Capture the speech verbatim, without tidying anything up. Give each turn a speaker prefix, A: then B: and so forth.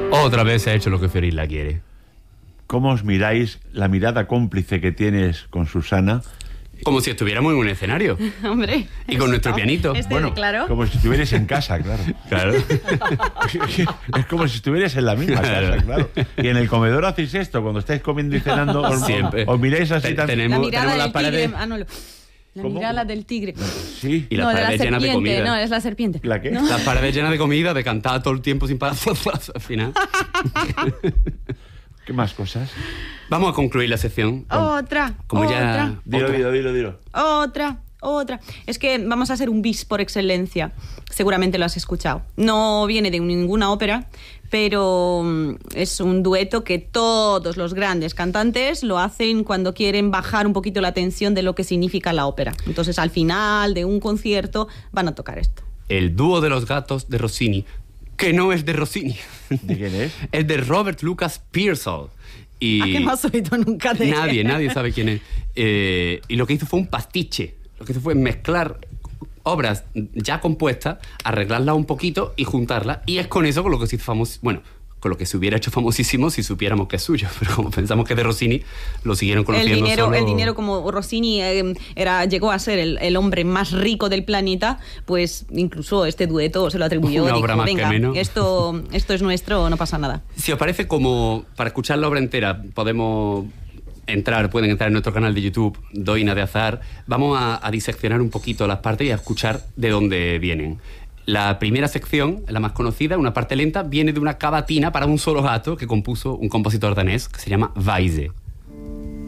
A: Otra vez se ha hecho lo que Fiorilla quiere.
B: ¿Cómo os miráis la mirada cómplice que tienes con Susana?
A: Como si estuviéramos en un escenario.
C: Hombre.
A: Y con nuestro pianito.
C: Este,
B: Bueno,
C: claro.
B: como si estuvierais en casa, claro.
A: Claro.
B: Es como si estuvierais en la misma casa, claro. Y en el comedor hacéis esto, cuando estáis comiendo y cenando, os,
A: Siempre.
B: os miráis así
A: Ten-
B: también.
A: tenemos-
C: La mirada
A: tenemos
C: del
A: la pared
C: tigre.
A: de-
C: Ah, no, lo- la
B: ¿Cómo?
C: mirada del tigre.
B: Sí.
A: Y las
C: no, de la
A: paredes llenas de
C: serpiente.
A: comida.
C: No, es la serpiente.
B: ¿La qué?
C: No.
A: Las paredes llenas de comida, de cantar todo el tiempo sin parar. Al final.
B: ¿Qué más cosas?
A: Vamos a concluir la sección.
C: Otra.
A: Como
C: otra.
A: ya.
B: Dilo,
A: otra.
B: dilo, dilo, dilo.
C: Otra, otra. Es que vamos a hacer un bis por excelencia. Seguramente lo has escuchado. No viene de ninguna ópera, pero mm, es un dueto que todos los grandes cantantes lo hacen cuando quieren bajar un poquito la tensión de lo que significa la ópera. Entonces, al final de un concierto van a tocar esto.
A: El dúo de los gatos de Rossini, que no es de Rossini.
B: ¿De quién es?
A: Es de Robert Lucas Pearsall. Y
C: ¿A qué no has oído nunca de
A: nadie, nadie sabe quién es. Eh, y lo que hizo fue un pastiche. Lo que hizo fue mezclar obras ya compuestas, arreglarlas un poquito y juntarlas. Y es con eso con lo que se hizo famoso. Bueno, con lo que se hubiera hecho famosísimo si supiéramos que es suyo. Pero como pensamos que es de Rossini, lo siguieron
C: El
A: conociendo
C: dinero,
A: solo...
C: el dinero, como Rossini eh, era, llegó a ser el, el hombre más rico del planeta, pues incluso este dueto se lo atribuyó.
A: Una
C: Dijo,
A: obra más que
C: venga,
A: menos".
C: esto, esto es nuestro, no pasa nada.
A: Si os parece, como para escuchar la obra entera podemos entrar, pueden entrar en nuestro canal de YouTube, Doina de Azahar. Vamos a, a diseccionar un poquito las partes y a escuchar de dónde vienen. La primera sección, la más conocida, una parte lenta, viene de una cavatina para un solo gato que compuso un compositor danés que se llama Weise.